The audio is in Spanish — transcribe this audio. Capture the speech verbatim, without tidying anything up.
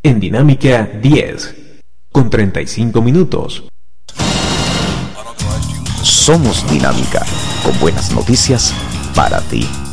en Dinámica diez, con treinta y cinco minutos. Somos Dinámica, con buenas noticias para ti.